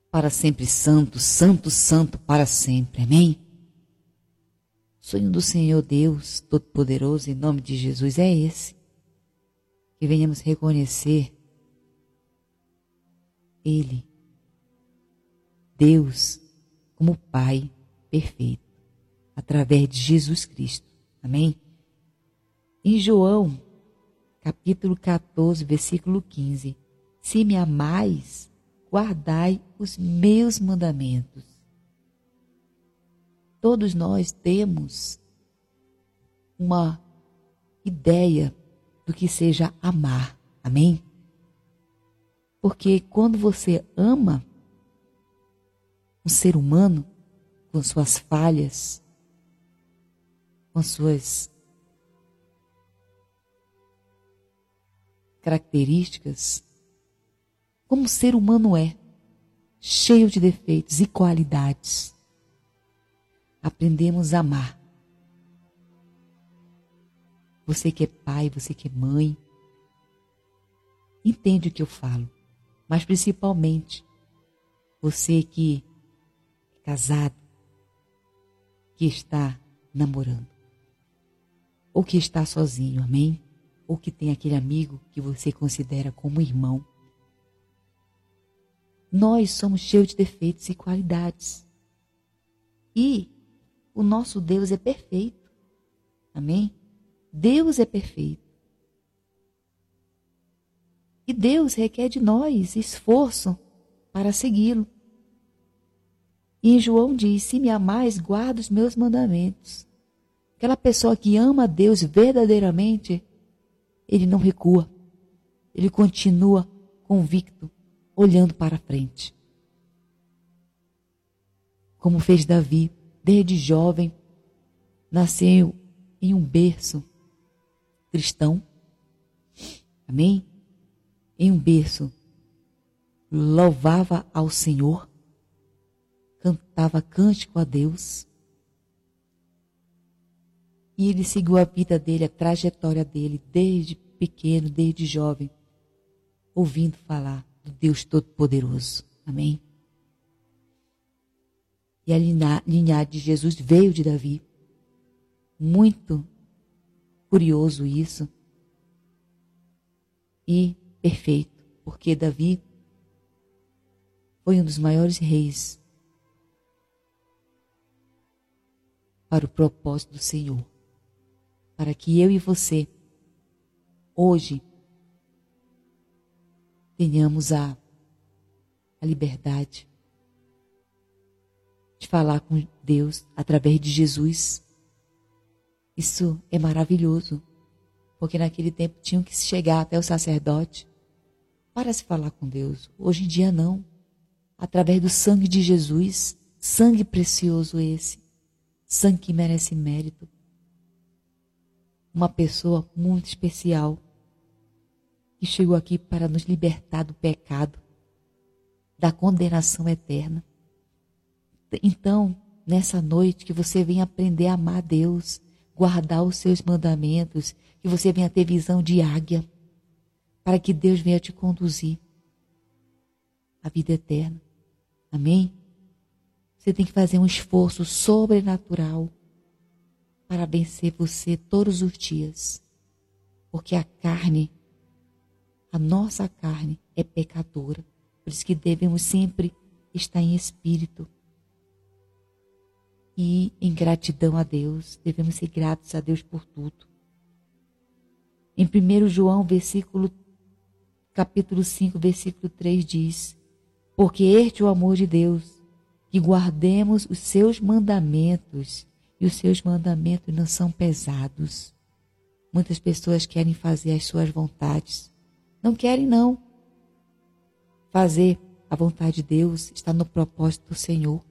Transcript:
para sempre santo, santo, santo para sempre. Amém? O sonho do Senhor Deus Todo-Poderoso, em nome de Jesus, é esse. Que venhamos reconhecer Ele, Deus, como Pai perfeito, através de Jesus Cristo. Amém? Em João, capítulo 14, versículo 15. Se me amais, guardai os meus mandamentos. Todos nós temos uma ideia do que seja amar. Amém? Porque quando você ama um ser humano, com suas falhas, com suas características, como o ser humano é, cheio de defeitos e qualidades, aprendemos a amar. Você que é pai, você que é mãe, entende o que eu falo, mas principalmente você que é casado, que está namorando, ou que está sozinho, amém? Ou que tem aquele amigo que você considera como irmão. Nós somos cheios de defeitos e qualidades. E o nosso Deus é perfeito. Amém? Deus é perfeito. E Deus requer de nós esforço para segui-lo. E em João diz, se me amais, guarda os meus mandamentos. Aquela pessoa que ama a Deus verdadeiramente, ele não recua. Ele continua convicto, olhando para frente. Como fez Davi, desde jovem, nasceu em um berço cristão. Amém? Em um berço, louvava ao Senhor, cantava cântico a Deus. E ele seguiu a vida dele, a trajetória dele, desde pequeno, desde jovem, ouvindo falar do Deus Todo-Poderoso. Amém? E a linhagem de Jesus veio de Davi. Muito curioso isso. E perfeito, porque Davi foi um dos maiores reis para o propósito do Senhor. Para que eu e você, hoje, tenhamos a liberdade de falar com Deus através de Jesus. Isso é maravilhoso, porque naquele tempo tinham que chegar até o sacerdote para se falar com Deus. Hoje em dia não. Através do sangue de Jesus, sangue precioso esse, sangue que merece mérito. Uma pessoa muito especial que chegou aqui para nos libertar do pecado, da condenação eterna. Então, nessa noite, que você venha aprender a amar a Deus, guardar os seus mandamentos, que você venha ter visão de águia, para que Deus venha te conduzir à vida eterna. Amém? Você tem que fazer um esforço sobrenatural para vencer você todos os dias. Porque a carne, a nossa carne é pecadora. Por isso que devemos sempre estar em espírito. E em gratidão a Deus. Devemos ser gratos a Deus por tudo. Em 1 João, capítulo 5, versículo 3 diz: porque este é o amor de Deus, que guardemos os seus mandamentos. E os seus mandamentos não são pesados. Muitas pessoas querem fazer as suas vontades. Não querem, não. Fazer a vontade de Deus está no propósito do Senhor.